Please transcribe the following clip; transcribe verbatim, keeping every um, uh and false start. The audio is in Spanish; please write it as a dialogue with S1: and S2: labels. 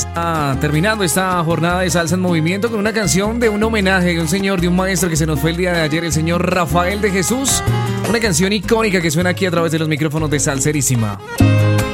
S1: Ah, terminando esta jornada de Salsa en Movimiento con una canción de un homenaje de un señor, de un maestro que se nos fue el día de ayer, el señor Rafael de Jesús. Una canción icónica que suena aquí a través de los micrófonos de Salserísima.